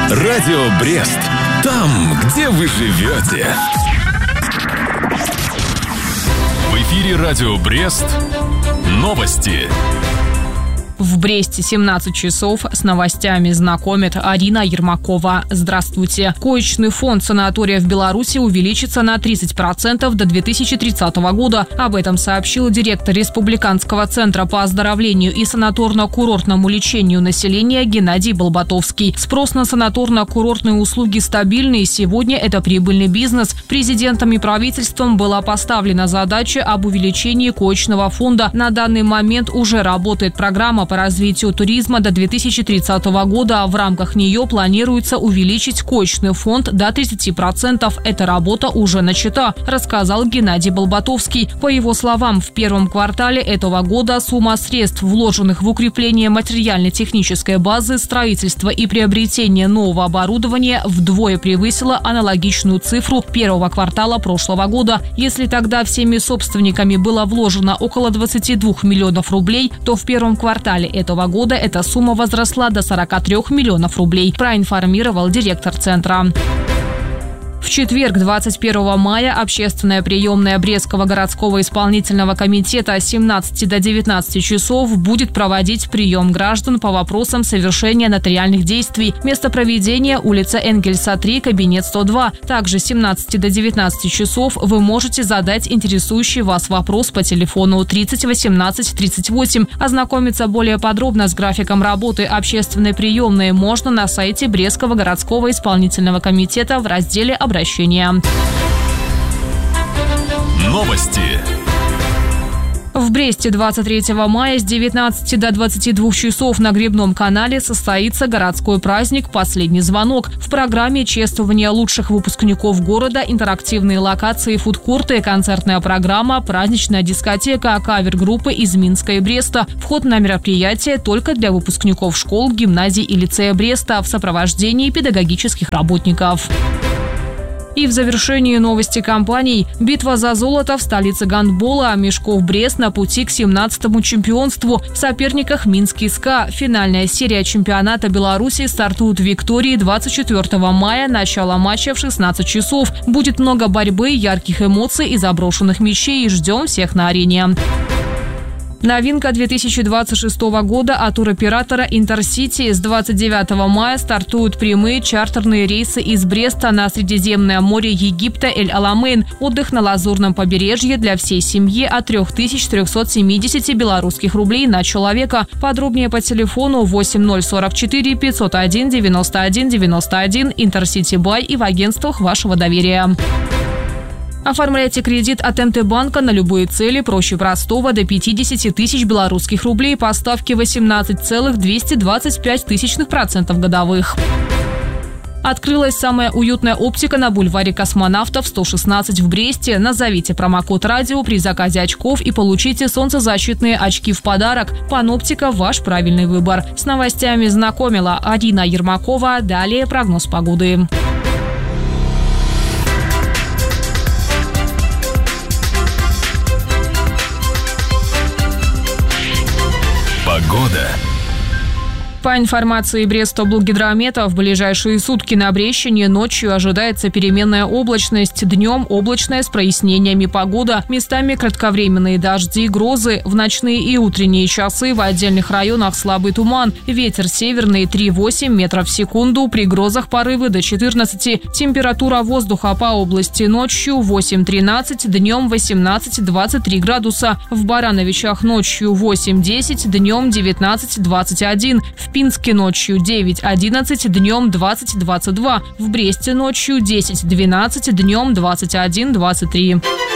Радио Брест. Там, где вы живете. В эфире Радио Брест. Новости. В Бресте 17 часов. С новостями знакомит Арина Ермакова. Здравствуйте. Коечный фонд санатория в Беларуси увеличится на 30% до 2030 года. Об этом сообщил директор Республиканского центра по оздоровлению и санаторно-курортному лечению населения Геннадий Болботовский. Спрос на санаторно-курортные услуги стабильный. Сегодня это прибыльный бизнес. Президентом и правительством была поставлена задача об увеличении коечного фонда. На данный момент уже работает программа по развитию туризма до 2030 года. В рамках нее планируется увеличить коечный фонд до 30%. Эта работа уже начата, рассказал Геннадий Болботовский. По его словам, в первом квартале этого года сумма средств, вложенных в укрепление материально-технической базы, строительство и приобретение нового оборудования, вдвое превысила аналогичную цифру первого квартала прошлого года. Если тогда всеми собственниками было вложено около 22 миллионов рублей, то в первом квартале этого года эта сумма возросла до 43 миллионов рублей, проинформировал директор центра. В четверг, 21 мая, общественная приемная Брестского городского исполнительного комитета с 17 до 19 часов будет проводить прием граждан по вопросам совершения нотариальных действий. Место проведения – улица Энгельса, 3, кабинет 102. Также с 17 до 19 часов вы можете задать интересующий вас вопрос по телефону 30 18 38. Ознакомиться более подробно с графиком работы общественной приемной можно на сайте Брестского городского исполнительного комитета в разделе «Обращения». Новости. В Бресте 23 мая с 19 до 22 часов на Грибном канале состоится городской праздник «Последний звонок». В программе чествования лучших выпускников города, интерактивные локации, фудкорты, концертная программа, праздничная дискотека, кавер-группы из Минска и Бреста. Вход на мероприятие только для выпускников школ, гимназий и лицея Бреста в сопровождении педагогических работников. И в завершении новости компаний. Битва за золото в столице гандбола. Мешков Брест на пути к 17-му чемпионству. В соперниках Минский СКА. Финальная серия чемпионата Беларуси стартует в Виктории 24 мая. Начало матча в 16 часов. Будет много борьбы, ярких эмоций и заброшенных мячей. Ждем всех на арене. Новинка 2026 года от туроператора «Интерсити». С 29 мая стартуют прямые чартерные рейсы из Бреста на Средиземное море Египта Эль-Аламейн. Отдых на Лазурном побережье для всей семьи от 3370 белорусских рублей на человека. Подробнее по телефону 8044 501 91 91 «Интерсити Бай» и в агентствах вашего доверия. Оформляйте кредит от МТ-банка на любые цели проще простого до 50 тысяч белорусских рублей по ставке 18,225% годовых. Открылась самая уютная оптика на бульваре Космонавтов 116 в Бресте. Назовите промокод «Радио» при заказе очков и получите солнцезащитные очки в подарок. Паноптика – ваш правильный выбор. С новостями знакомила Арина Ермакова. Далее прогноз погоды. Погода. По информации Брестоблгидромета, в ближайшие сутки на Брещине ночью ожидается переменная облачность, днем облачная с прояснениями погода, местами кратковременные дожди, грозы, в ночные и утренние часы в отдельных районах слабый туман, ветер северный 3,8 метров в секунду, при грозах порывы до 14, температура воздуха по области ночью 8-13, днем 18-23 градуса, в Барановичах ночью 8-10, днем 19-21, в Пинске ночью 9-11, днем 20-22. В Бресте ночью 10-12, днем 21-23.